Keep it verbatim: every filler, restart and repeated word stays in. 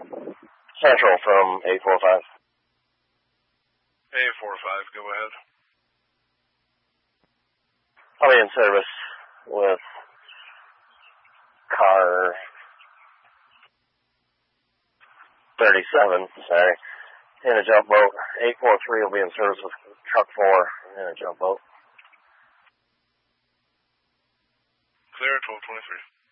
Central from eight four five. eight four five, go ahead. I'll be in service with car thirty-seven, sorry, in a jump boat. eight four three will be in service with truck four in a jump boat. Clear, twelve twenty-three.